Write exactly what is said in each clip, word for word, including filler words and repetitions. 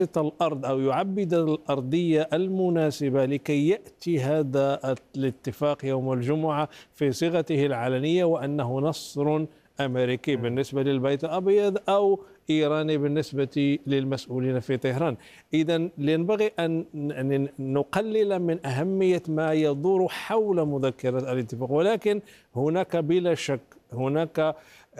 الأرض أو يعبد الأرضية المناسبة لكي يأتي هذا الاتفاق يوم الجمعة في صيغته العلنية، وأنه نصر أمريكي بالنسبة للبيت الأبيض أو إيراني بالنسبة للمسؤولين في طهران. إذا ينبغي أن نقلل من أهمية ما يدور حول مذكرة الاتفاق، ولكن هناك بلا شك هناك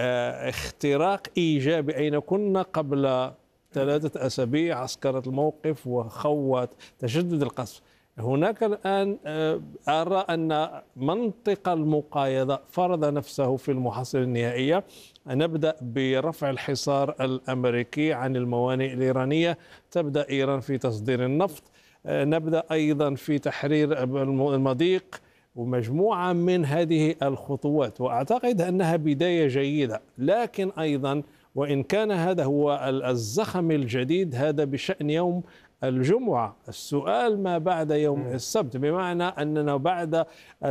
اختراق إيجابي. أين كنا قبل ثلاثة أسابيع عسكرة الموقف وخوات تشدد القصف، هناك الآن أرى أن منطق المقايضة فرض نفسه في المحصلة النهائية. نبدأ برفع الحصار الأمريكي عن الموانئ الإيرانية، تبدأ إيران في تصدير النفط، نبدأ أيضا في تحرير المضيق، ومجموعة من هذه الخطوات، وأعتقد أنها بداية جيدة. لكن أيضا وإن كان هذا هو الزخم الجديد، هذا بشأن يوم الجمعة. السؤال ما بعد يوم السبت، بمعنى أننا بعد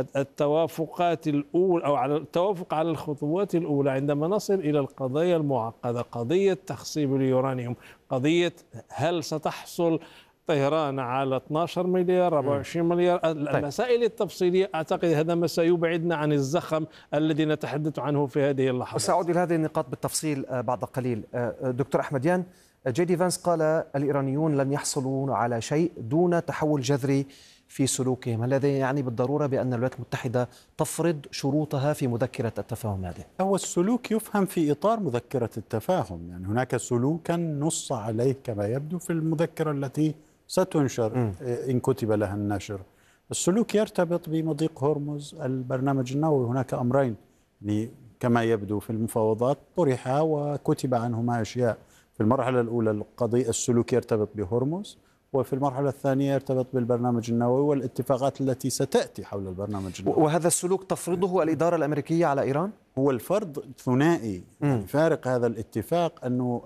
التوافقات الأولى أو على التوافق على الخطوات الأولى، عندما نصل إلى القضايا المعقدة، قضية تخصيب اليورانيوم، قضية هل ستحصل طهران على اثني عشر مليار أربعة وعشرين مليار، المسائل التفصيلية، أعتقد هذا ما سيبعدنا عن الزخم الذي نتحدث عنه في هذه اللحظات. وسأعود إلى هذه النقاط بالتفصيل بعد قليل. دكتور أحمديان، جي دي فانس قال الإيرانيون لن يحصلوا على شيء دون تحول جذري في سلوكهم. هل هذا يعني بالضرورة بأن الولايات المتحدة تفرض شروطها في مذكرة التفاهم هذه؟ هو السلوك يفهم في إطار مذكرة التفاهم، يعني هناك سلوكا نص عليه كما يبدو في المذكرة التي ستنشر م. إن كتب لها النشر. السلوك يرتبط بمضيق هرمز، البرنامج النووي. هناك أمرين يعني كما يبدو في المفاوضات طرحا وكتب عنهما أشياء. في المرحلة الأولى القضية السلوك يرتبط بهرمز، وفي المرحلة الثانية يرتبط بالبرنامج النووي والاتفاقات التي ستأتي حول البرنامج النووي. وهذا السلوك تفرضه الإدارة الأمريكية على إيران؟ هو الفرض ثنائي، يعني فارق هذا الاتفاق أنه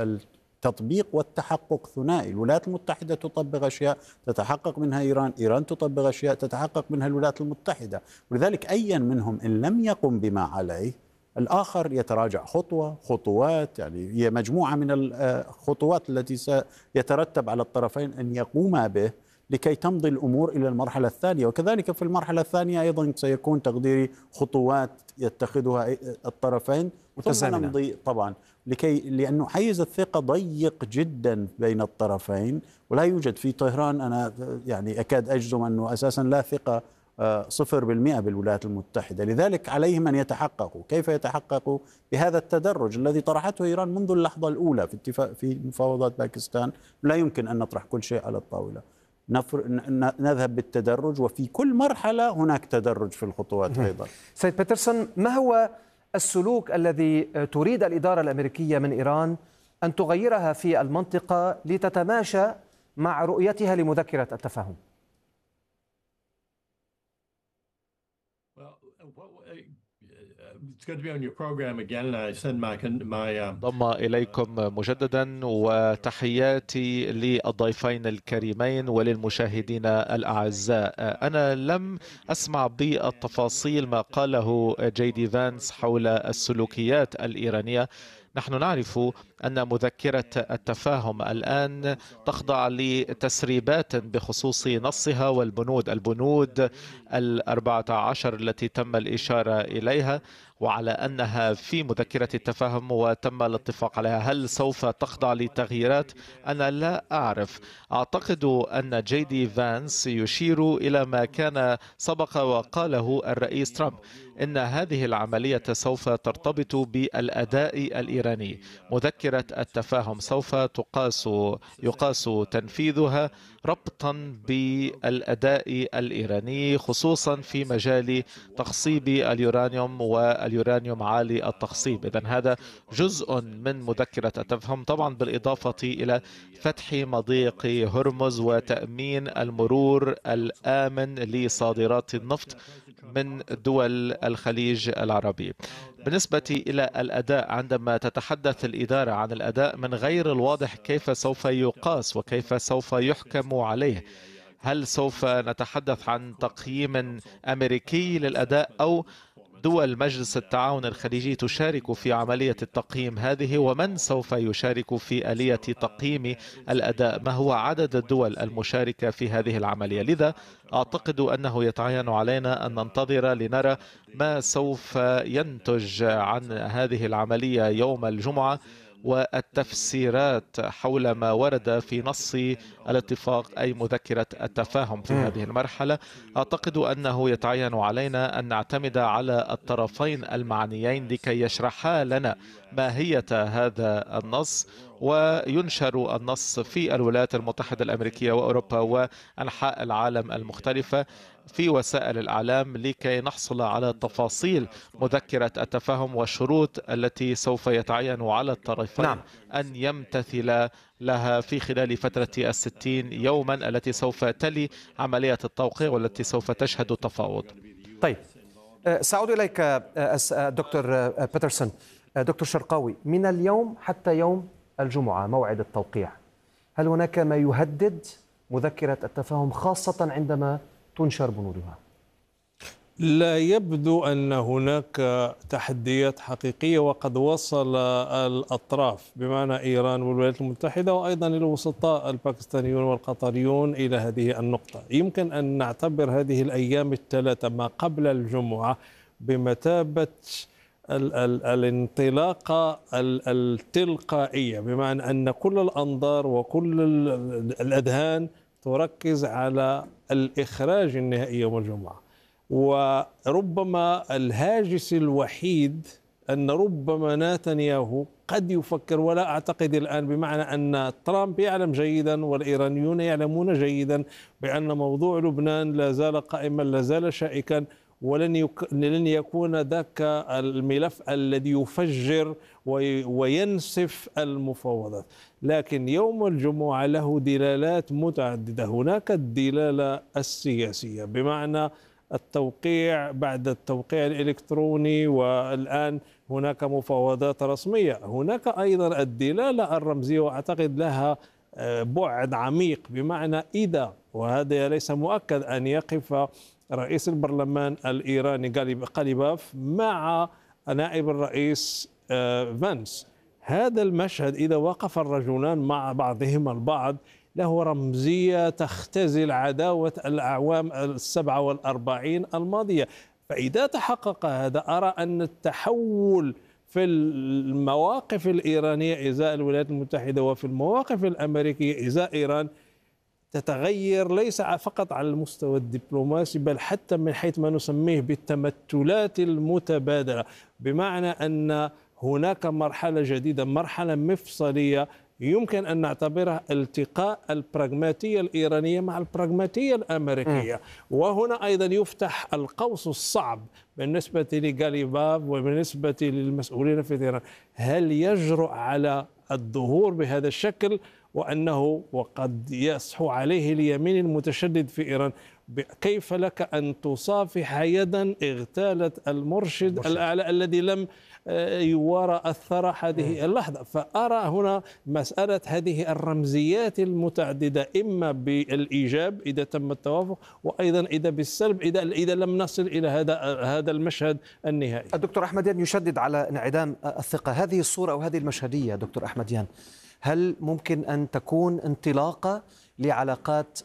التطبيق والتحقق ثنائي. الولايات المتحدة تطبق أشياء تتحقق منها إيران، إيران تطبق أشياء تتحقق منها الولايات المتحدة، ولذلك أي منهم إن لم يقم بما عليه الآخر يتراجع خطوة خطوات. يعني هي مجموعة من الخطوات التي سيترتب على الطرفين أن يقوما به لكي تمضي الأمور إلى المرحلة الثانية. وكذلك في المرحلة الثانية أيضا سيكون تقديري خطوات يتخذها الطرفين ثم نمضي طبعا، لكي لأنه حيز الثقة ضيق جدا بين الطرفين، ولا يوجد في طهران، أنا يعني أكاد أجزم أنه أساسا لا ثقة صفر بالمئة بالولايات المتحدة. لذلك عليهم أن يتحققوا. كيف يتحققوا؟ بهذا التدرج الذي طرحته إيران منذ اللحظة الأولى في اتفاق في مفاوضات باكستان. لا يمكن أن نطرح كل شيء على الطاولة، نذهب بالتدرج، وفي كل مرحلة هناك تدرج في الخطوات أيضا. سيد بيترسون، ما هو السلوك الذي تريد الإدارة الأمريكية من إيران أن تغيرها في المنطقة لتتماشى مع رؤيتها لمذكرة التفاهم؟ ضم إليكم مجددا وتحياتي للضيفين الكريمين وللمشاهدين الأعزاء. أنا لم أسمع بالتفاصيل ما قاله جي دي فانس حول السلوكيات الإيرانية. نحن نعرف أن مذكرة التفاهم الآن تخضع لتسريبات بخصوص نصها والبنود البنود الأربعة عشر التي تم الإشارة إليها، وعلى أنها في مذكرة التفاهم وتم الاتفاق عليها. هل سوف تخضع لتغييرات؟ أنا لا أعرف. أعتقد أن جي دي فانس يشير إلى ما كان سبق وقاله الرئيس ترامب، إن هذه العملية سوف ترتبط بالأداء الإيراني. مذكرة التفاهم سوف تقاس يقاس تنفيذها ربطا بالأداء الإيراني، خصوصا في مجال تخصيب اليورانيوم واليورانيوم عالي التخصيب. إذن هذا جزء من مذكرة التفاهم، طبعا بالإضافة إلى فتح مضيق هرمز وتأمين المرور الآمن لصادرات النفط من دول الخليج العربي. بالنسبة إلى الأداء، عندما تتحدث الإدارة عن الأداء من غير الواضح كيف سوف يقاس وكيف سوف يحكم عليه. هل سوف نتحدث عن تقييم أمريكي للأداء أو دول مجلس التعاون الخليجي تشارك في عملية التقييم هذه، ومن سوف يشارك في آلية تقييم الأداء، ما هو عدد الدول المشاركة في هذه العملية. لذا أعتقد أنه يتعين علينا أن ننتظر لنرى ما سوف ينتج عن هذه العملية يوم الجمعة، والتفسيرات حول ما ورد في نص الاتفاق أي مذكرة التفاهم في هذه المرحلة. أعتقد أنه يتعين علينا أن نعتمد على الطرفين المعنيين لكي يشرحا لنا ماهية هذا النص، وينشر النص في الولايات المتحدة الأمريكية وأوروبا وأنحاء العالم المختلفة في وسائل الإعلام لكي نحصل على تفاصيل مذكرة التفاهم والشروط التي سوف يتعين على الطرفين نعم. أن يمتثل لها في خلال فترة الستين يوما التي سوف تلي عملية التوقيع والتي سوف تشهد تفاوض. طيب، سأعود إليك دكتور بيترسون. دكتور شرقاوي، من اليوم حتى يوم الجمعة موعد التوقيع، هل هناك ما يهدد مذكرة التفاهم خاصة عندما تنشر بنودها؟ لا يبدو أن هناك تحديات حقيقية، وقد وصل الأطراف بمعنى إيران والولايات المتحدة وأيضا الوسطاء الباكستانيون والقطريون إلى هذه النقطة. يمكن أن نعتبر هذه الأيام الثلاثة ما قبل الجمعة بمثابة ال ال الانطلاقة التلقائية، بمعنى أن كل الأنظار وكل الأذهان تركز على الإخراج النهائي يوم الجمعة. وربما الهاجس الوحيد أن ربما نتنياهو قد يفكر، ولا أعتقد الآن، بمعنى أن ترامب يعلم جيدا والإيرانيون يعلمون جيدا بأن موضوع لبنان لا زال قائما، لا زال شائكا، ولن يك... لن يكون ذاك الملف الذي يفجر وي... وينسف المفاوضات. لكن يوم الجمعة له دلالات متعددة. هناك الدلالة السياسية، بمعنى التوقيع بعد التوقيع الإلكتروني، والآن هناك مفاوضات رسمية. هناك أيضا الدلالة الرمزية، وأعتقد لها بعد عميق، بمعنى إذا، وهذا ليس مؤكد، أن يقف رئيس البرلمان الإيراني قليباف مع نائب الرئيس فانس. هذا المشهد إذا وقف الرجلان مع بعضهما البعض له رمزية تختزل عداوة الأعوام السبعة والأربعين الماضية. فإذا تحقق هذا، أرى أن التحول في المواقف الإيرانية إزاء الولايات المتحدة وفي المواقف الأمريكية إزاء إيران تتغير، ليس فقط على المستوى الدبلوماسي بل حتى من حيث ما نسميه بالتمثلات المتبادلة، بمعنى أن هناك مرحلة جديدة، مرحلة مفصلية يمكن أن نعتبرها التقاء البراغماتية الإيرانية مع البراغماتية الأمريكية. وهنا أيضا يفتح القوس الصعب بالنسبة لغاليباف وبالنسبة للمسؤولين في إيران، هل يجرؤ على الظهور بهذا الشكل، وأنه وقد يصحو عليه اليمين المتشدد في إيران؟ كيف لك أن تصافح يدا اغتالت المرشد, المرشد. الأعلى الذي لم يوارى أثر هذه اللحظة؟ فأرى هنا مسألة هذه الرمزيات المتعددة، إما بالإيجاب إذا تم التوافق، وأيضا إذا بالسلب إذا إذا لم نصل إلى هذا هذا المشهد النهائي. الدكتور أحمديان يشدد على انعدام الثقة. هذه الصورة أو هذه المشهدية دكتور أحمديان، هل ممكن أن تكون انطلاقة لعلاقات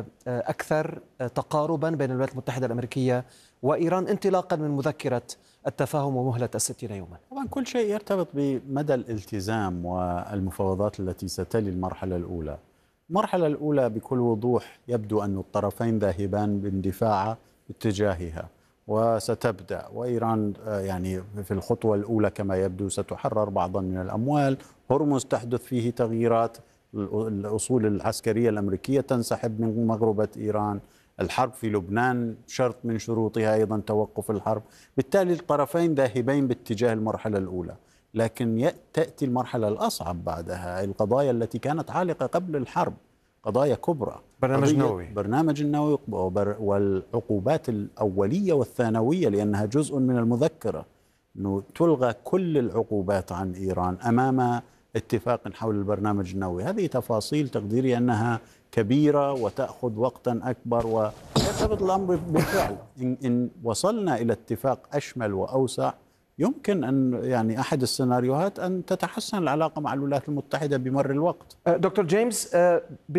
أكثر تقاربا بين الولايات المتحدة الأمريكية وإيران، انطلاقا من مذكرة التفاهم ومهلة الستين يوما؟ طبعا كل شيء يرتبط بمدى الالتزام والمفاوضات التي ستلي المرحلة الأولى. المرحلة الأولى بكل وضوح يبدو أن الطرفين ذاهبان باندفاع اتجاهها، وستبدأ وإيران يعني في الخطوة الأولى كما يبدو ستحرر بعضا من الأموال، هرمز تحدث فيه تغييرات، الأصول العسكرية الأمريكية تنسحب من مغربة إيران، الحرب في لبنان شرط من شروطها أيضا توقف الحرب. بالتالي الطرفين ذاهبين باتجاه المرحلة الأولى، لكن تأتي المرحلة الأصعب بعدها، القضايا التي كانت عالقة قبل الحرب، قضايا كبرى، برنامج نووي برنامج النووي والعقوبات الأولية والثانوية، لأنها جزء من المذكرة أنه تلغى كل العقوبات عن إيران أمام اتفاق حول البرنامج النووي. هذه تفاصيل تقديري أنها كبيرة وتأخذ وقتا أكبر، ويرتبط الأمر بالفعل. إن, إن وصلنا إلى اتفاق أشمل وأوسع يمكن أن يعني أحد السيناريوهات أن تتحسن العلاقة مع الولايات المتحدة بمر الوقت. دكتور جيمس،